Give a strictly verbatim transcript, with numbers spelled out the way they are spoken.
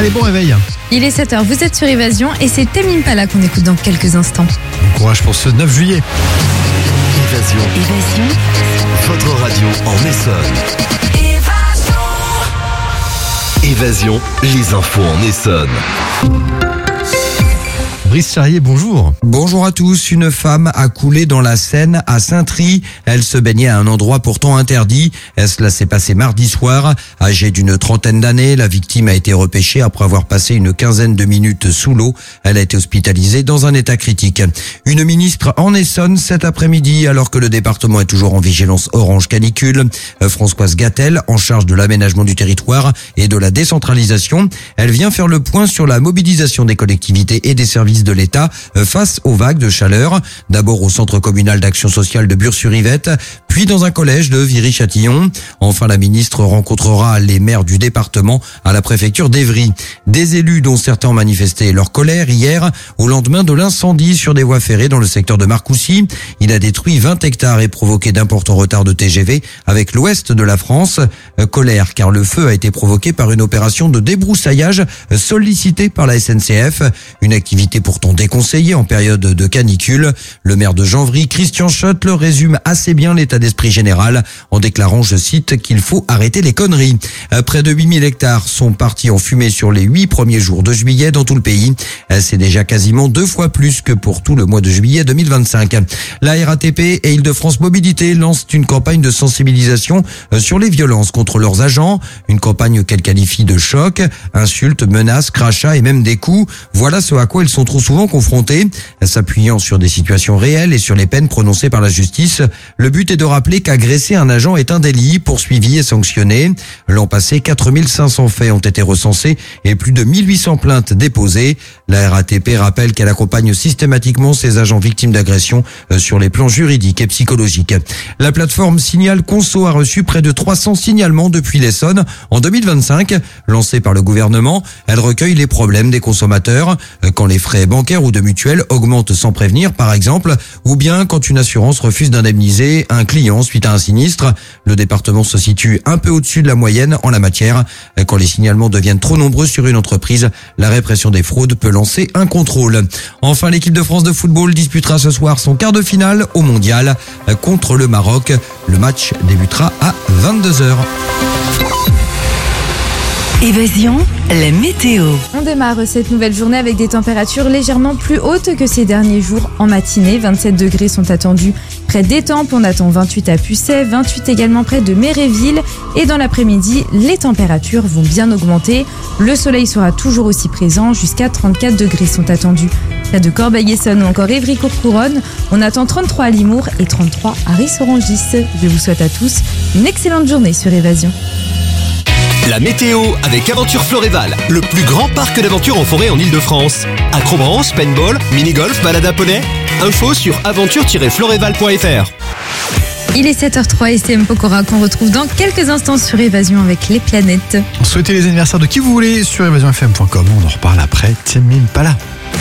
Allez, bon réveil. Il est sept heures, vous êtes sur Évasion et c'est Tame Impala qu'on écoute dans quelques instants. Bon courage pour ce neuf juillet. Évasion. Évasion. Votre radio en Essonne. Évasion, les infos en Essonne. Brice Charrier, bonjour. Bonjour à tous. Une femme a coulé dans la Seine à Saint-Try. Elle se baignait à un endroit pourtant interdit. Cela s'est passé mardi soir. Âgée d'une trentaine d'années, la victime a été repêchée après avoir passé une quinzaine de minutes sous l'eau. Elle a été hospitalisée dans un état critique. Une ministre en Essonne cet après-midi, alors que le département est toujours en vigilance orange canicule. Françoise Gatel, en charge de l'aménagement du territoire et de la décentralisation. Elle vient faire le point sur la mobilisation des collectivités et des services de l'État face aux vagues de chaleur. D'abord au centre communal d'action sociale de Bure-sur-Yvette, puis dans un collège de Viry-Châtillon. Enfin, la ministre rencontrera les maires du département à la préfecture d'Évry. Des élus dont certains ont manifesté leur colère hier au lendemain de l'incendie sur des voies ferrées dans le secteur de Marcoussis. Il a détruit vingt hectares et provoqué d'importants retards de T G V avec l'ouest de la France. Colère car le feu a été provoqué par une opération de débroussaillage sollicitée par la S N C F. Une activité pourtant déconseillée en période de canicule. Le maire de Janvry, Christian Schott, le résume assez bien l'état d'esprit général en déclarant, je cite, qu'il faut arrêter les conneries. Près de huit mille hectares sont partis en fumée sur les huit premiers jours de juillet dans tout le pays. C'est déjà quasiment deux fois plus que pour tout le mois de juillet deux mille vingt-cinq. La R A T P et Île-de-France Mobilité lancent une campagne de sensibilisation sur les violences contre leurs agents. Une campagne qu'elle qualifie de choc, insultes, menaces, crachats et même des coups. Voilà ce à quoi ils sont trop souvent confrontés. S'appuyant sur des situations réelles et sur les peines prononcées par la justice, le but est de rappeler qu'agresser un agent est un délit, poursuivi et sanctionné. L'an passé, quatre mille cinq cents faits ont été recensés et plus de mille huit cents plaintes déposées. La R A T P rappelle qu'elle accompagne systématiquement ses agents victimes d'agressions sur les plans juridiques et psychologiques. La plateforme Signal Conso a reçu près de trois cents signalements depuis l'Essonne en deux mille vingt-cinq. Lancée par le gouvernement, elle recueille les problèmes des consommateurs quand les frais bancaires ou de mutuelle augmentent sans prévenir, par exemple, ou bien quand une assurance refuse d'indemniser un client suite à un sinistre. Le département se situe un peu au-dessus de la moyenne en la matière. Quand les signalements deviennent trop nombreux sur une entreprise, la répression des fraudes peut lancer un contrôle. Enfin, l'équipe de France de football disputera ce soir son quart de finale au mondial contre le Maroc. Le match débutera à vingt-deux heures. Évasion, la météo. On démarre cette nouvelle journée avec des températures légèrement plus hautes que ces derniers jours en matinée. vingt-sept degrés sont attendus près d'Étampes. On attend vingt-huit à Pucet, vingt-huit également près de Méréville. Et dans l'après-midi, les températures vont bien augmenter. Le soleil sera toujours aussi présent. Jusqu'à trente-quatre degrés sont attendus près de Corbeil-Essonnes ou encore Évry-Courcouronnes. On attend trente-trois à Limours et trente-trois à Ris-Orangis. Je vous souhaite à tous une excellente journée sur Évasion. La météo avec Aventure Floréval, le plus grand parc d'aventure en forêt en Ile-de-France. Acrobranche, paintball, mini-golf, balade à poney. Info sur aventure tiret floréval point f r. Il est sept heures zéro trois et c'est M. Pokora qu'on retrouve dans quelques instants sur Évasion avec les planètes. Souhaitez les anniversaires de qui vous voulez sur évasion f m point com. On en reparle après. Tame Impala.